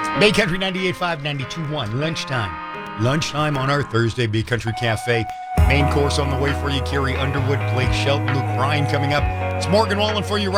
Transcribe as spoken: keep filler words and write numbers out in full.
Bay Country ninety-eight point five, ninety-two point one, lunchtime. Lunchtime on our Thursday Bay Country Cafe. Main course on the way for you, Carrie Underwood, Blake Shelton, Luke Bryan coming up. It's Morgan Wallen for you right